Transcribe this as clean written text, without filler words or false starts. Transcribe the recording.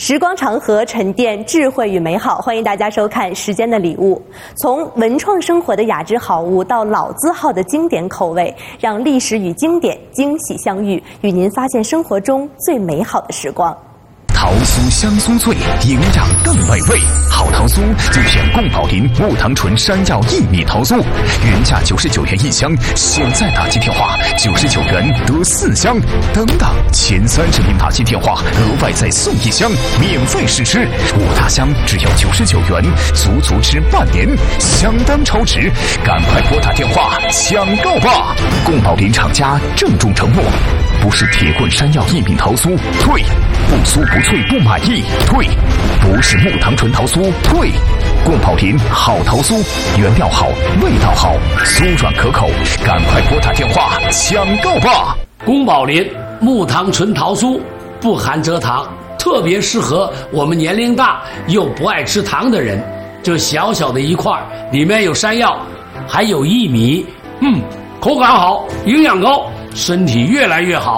时光长河，沉淀智慧与美好。欢迎大家收看《时间的礼物》，从文创生活的雅致好物到老字号的经典口味，让历史与经典惊喜相遇，与您发现生活中最美好的时光。 桃酥香酥脆，营养更美味。好桃酥就选贡宝林木糖醇山药薏米桃酥，原价99元1箱，现在打进电话99元得4箱，等等前30名打进电话额外再送1箱，免费试吃，5大箱只要99元，足吃半年，相当超值，赶快拨打电话抢购吧！贡宝林厂家郑重承诺，不是铁棍山药薏米桃酥，退；不酥不脆不满意，退；不是木糖醇桃酥，退。贡宝林好桃酥，原料好，味道好，酥软可口，赶快拨打电话抢购吧！ 贡宝林木糖醇桃酥不含蔗糖，特别适合我们年龄大又不爱吃糖的人。这小小的一块，里面有山药，还有薏米，口感好，营养高，身体越来越好。